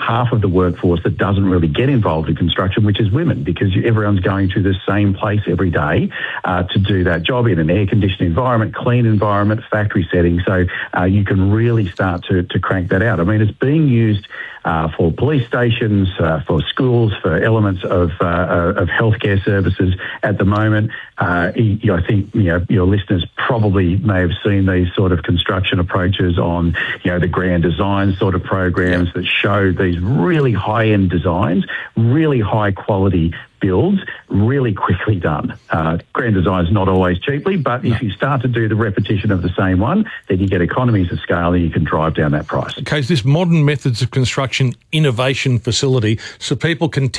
half of the workforce that doesn't really get involved in construction, which is women, because everyone's going to the same place every day to do that job in an air-conditioned environment, clean environment, factory setting. So you can really start to crank that out. I mean, it's being used for police stations, for schools, for elements of healthcare services at the moment. I think your listeners probably may have seen these sort of construction approaches on the grand design sort of programs that show these really high-end designs, really high quality builds, really quickly done. Grand design is not always cheaply, but if you start to do the repetition of the same one, then you get economies of scale and you can drive down that price. Okay, so this modern methods of construction innovation facility, so people can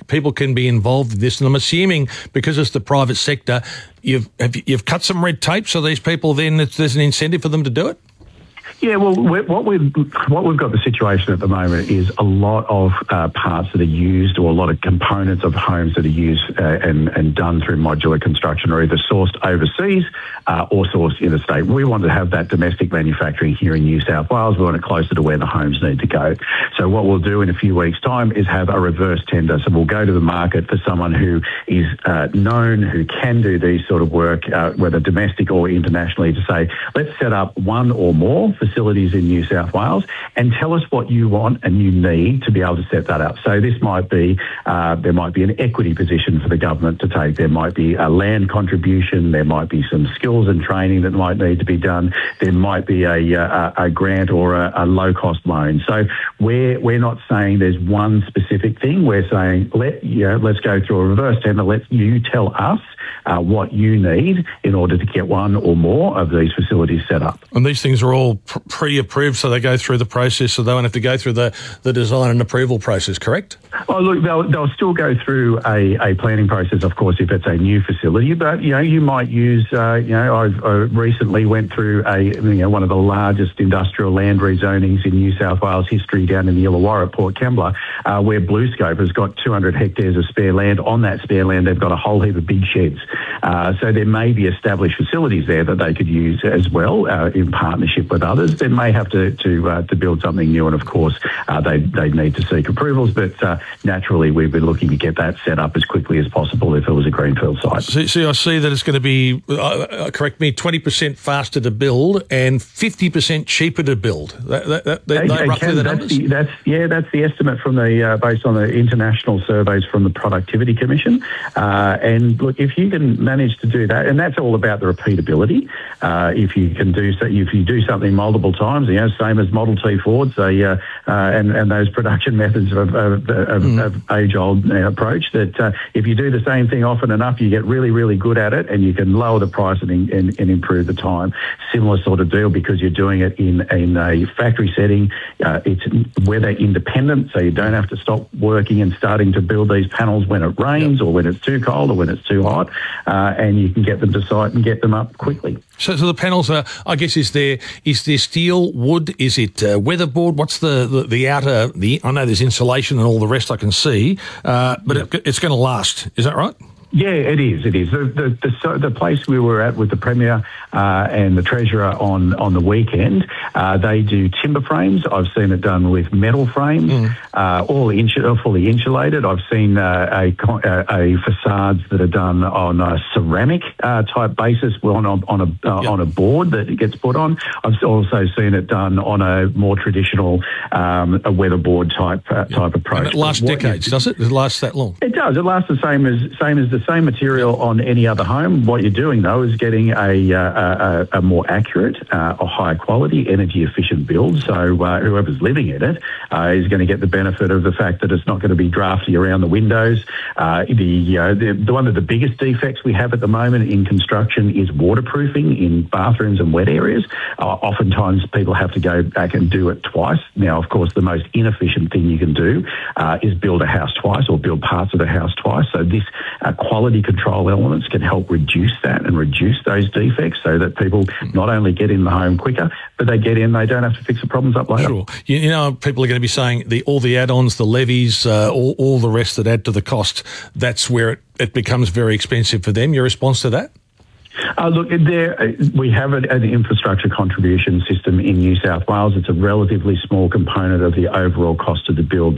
be involved in this, and I'm assuming because it's the private sector, you've cut some red tape, so these people then there's an incentive for them to do it. Yeah, well, what we've got the situation at the moment is a lot of parts that are used, or a lot of components of homes that are used and done through modular construction are either sourced overseas or sourced interstate. We want to have that domestic manufacturing here in New South Wales. We want it closer to where the homes need to go. So what we'll do in a few weeks' time is have a reverse tender. So we'll go to the market for someone who is known, who can do these sort of work, whether domestic or internationally, to say, let's set up one or more facilities in New South Wales and tell us what you want and you need to be able to set that up. So this might be, there might be an equity position for the government to take. There might be a land contribution. There might be some skills and training that might need to be done. There might be a grant or a low-cost loan. So we're not saying there's one specific thing. We're saying, let's go through a reverse tender. Let you tell us what you need in order to get one or more of these facilities set up. And these things are all pre-approved, so they go through the process, so they won't have to go through the design and approval process, correct? Oh, look, they'll still go through a planning process, of course, if it's a new facility. But you might use. I recently went through one of the largest industrial land rezonings in New South Wales history down in the Illawarra at Port Kembla, where BlueScope has got 200 hectares of spare land. On that spare land, they've got a whole heap of big sheds. So there may be established facilities there that they could use as well in partnership with others. They may have to build something new, and of course they need to seek approvals. But naturally, we've been looking to get that set up as quickly as possible if it was a greenfield site. So I see that it's going to be, correct me, 20% faster to build and 50% cheaper to build. Roughly the numbers? That's the estimate from based on the international surveys from the Productivity Commission. And look, if you can manage to do that, and that's all about the repeatability. If you do something multiple times, same as Model T Fords, and those production methods of age-old approach, that if you do the same thing often enough, you get really, really good at it, and you can lower the price and improve the time. Similar sort of deal, because you're doing it in a factory setting. It's weather independent, so you don't have to stop working and starting to build these panels when it rains or when it's too cold or when it's too hot, and you can get them to site and get them up quickly. So the panels are, I guess, is there steel, wood? Is it weatherboard? What's the outer? I know there's insulation and all the rest I can see, but it's going to last. Is that right? Yeah, it is. It is. The place we were at with the Premier and the Treasurer on the weekend, they do timber frames. I've seen it done with metal frames, all fully insulated. I've seen a facades that are done on a ceramic type basis, on a board that it gets put on. I've also seen it done on a more traditional a weatherboard type approach. And it lasts decades, does it? It lasts that long? It does. It lasts the same as the same material on any other home. What you're doing, though, is getting a more accurate, a higher quality, energy efficient build. So whoever's living in it is going to get the benefit of the fact that it's not going to be drafty around the windows. One of the biggest defects we have at the moment in construction is waterproofing in bathrooms and wet areas. Oftentimes people have to go back and do it twice. Now, of course, the most inefficient thing you can do is build a house twice, or build parts of a house twice. So this quality control elements can help reduce that and reduce those defects, so that people not only get in the home quicker, but they don't have to fix the problems up later. Sure. People are going to be saying all the add-ons, the levies, all the rest that add to the cost, that's where it becomes very expensive for them. Your response to that? Look, we have an infrastructure contribution system in New South Wales. It's a relatively small component of the overall cost of the build.